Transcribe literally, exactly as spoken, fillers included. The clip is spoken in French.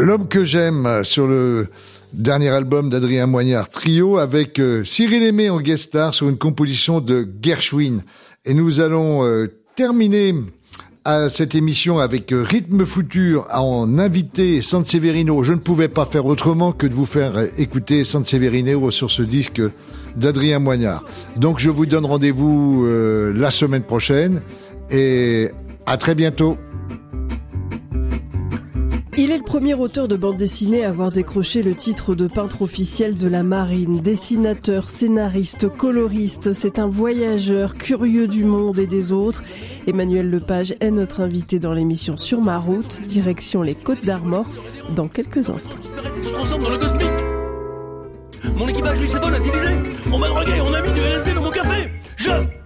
L'homme que j'aime sur le dernier album d'Adrien Moignard Trio avec euh, Cyril Aimé en guest star sur une composition de Gershwin. Et nous allons euh, terminer à cette émission avec euh, Rythme Futur en invité Sanseverino. Je ne pouvais pas faire autrement que de vous faire euh, écouter Sanseverino sur ce disque d'Adrien Moignard. Donc je vous donne rendez-vous euh, la semaine prochaine et à très bientôt. Il est le premier auteur de bande dessinée à avoir décroché le titre de peintre officiel de la marine. Dessinateur, scénariste, coloriste, c'est un voyageur curieux du monde et des autres. Emmanuel Lepage est notre invité dans l'émission Sur ma route, direction les Côtes d'Armor, dans quelques instants. Dans le cosmique. Mon équipage lui s'est volatilisé. On m'a drogué, on a mis du L S D dans mon café. Je...